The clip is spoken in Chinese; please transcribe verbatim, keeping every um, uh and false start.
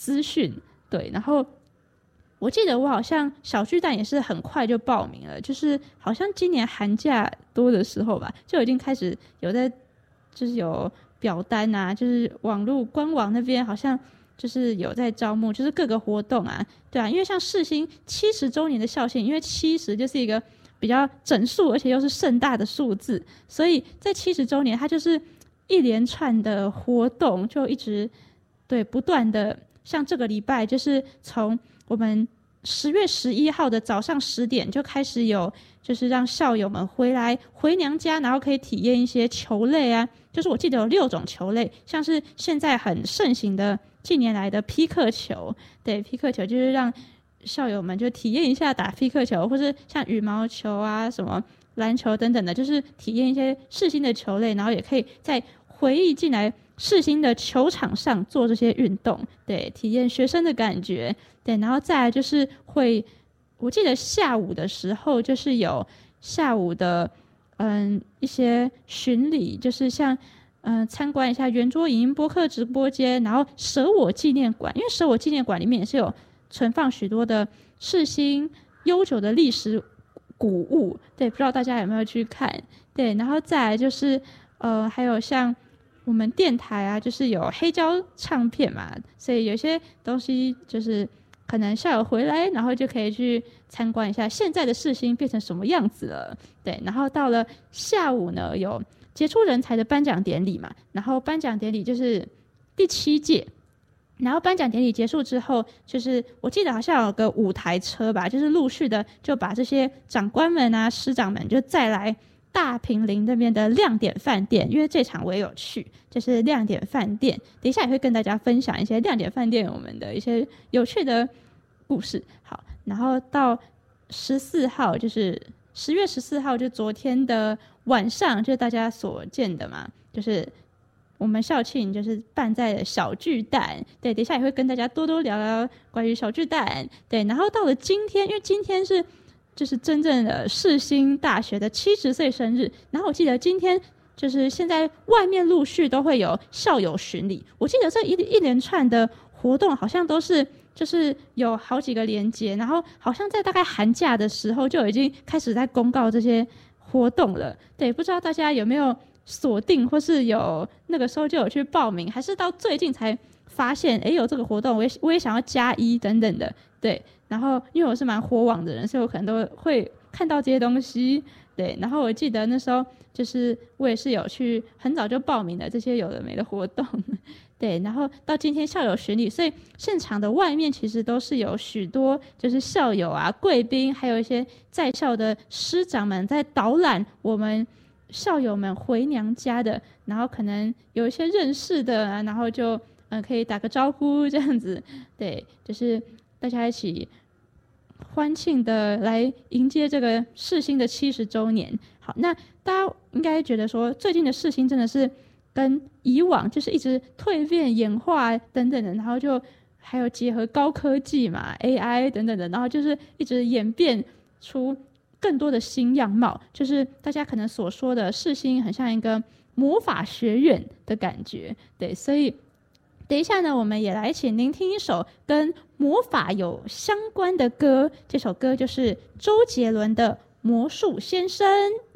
资讯。对，然后我记得我好像小巨蛋也是很快就报名了，就是好像今年寒假多的时候吧，就已经开始有在就是有表单啊，就是网络官网那边好像就是有在招募，就是各个活动啊，对啊，因为像世新七十周年的校庆，因为七十就是一个比较整数，而且又是盛大的数字，所以在七十周年，它就是一连串的活动，就一直对不断的，像这个礼拜就是从我们十月十一号的早上十点就开始有，就是让校友们回来回娘家，然后可以体验一些球类啊，就是我记得有六种球类，像是现在很盛行的近年来的匹克球，对，匹克球就是让校友们就体验一下打匹克球，或是像羽毛球啊、什么篮球等等的，就是体验一些世新的球类，然后也可以再回忆进来世新的球场上做这些运动，对，体验学生的感觉，对，然后再来就是会，我记得下午的时候就是有下午的嗯一些巡礼，就是像嗯参观一下圆桌影音播客直播间，然后舍我纪念馆，因为舍我纪念馆里面也是有存放许多的世新悠久的历史古物，对，不知道大家有没有去看，对，然后再来就是呃还有像我们电台啊，就是有黑胶唱片嘛，所以有些东西就是可能校友回来，然后就可以去参观一下现在的世新变成什么样子了。对，然后到了下午呢，有杰出人才的颁奖典礼嘛，然后颁奖典礼就是第七届，然后颁奖典礼结束之后，就是我记得好像有个五台车吧，就是陆续的就把这些长官们啊、师长们就再来大坪林那边的亮点饭店，因为这场我也有去，就是亮点饭店，等一下也会跟大家分享一些亮点饭店我们的一些有趣的故事。好，然后到十四号，就是十月十四号，就昨天的晚上，就是大家所见的嘛，就是我们校庆就是办在小巨蛋，对，等一下也会跟大家多多聊聊关于小巨蛋，对，然后到了今天，因为今天是就是真正的世新大学的七十岁生日，然后我记得今天就是现在外面陆续都会有校友巡礼，我记得这一一连串的活动好像都是就是有好几个连结，然后好像在大概寒假的时候就已经开始在公告这些活动了，对，不知道大家有没有锁定，或是有那个时候就有去报名，还是到最近才发现哎有这个活动，我也我也想要加一等等的，对，然后因为我是蛮火网的人，所以我可能都会看到这些东西，对，然后我记得那时候就是我也是有去很早就报名的这些有的没的活动，对，然后到今天校友巡礼，所以现场的外面其实都是有许多就是校友啊、贵宾，还有一些在校的师长们在导览我们校友们回娘家的，然后可能有一些认识的啊，然后就嗯可以打个招呼这样子，对，就是大家一起欢庆的来迎接这个世新的七十周年。好，那大家应该觉得说，最近的世新真的是跟以往就是一直蜕变、演化等等的，然后就还有结合高科技嘛 ，A I 等等的，然后就是一直演变出更多的新样貌，就是大家可能所说的世新很像一个魔法学院的感觉，对，所以等一下呢，我们也来一起聆听一首跟魔法有相关的歌，这首歌就是周杰伦的《魔术先生》。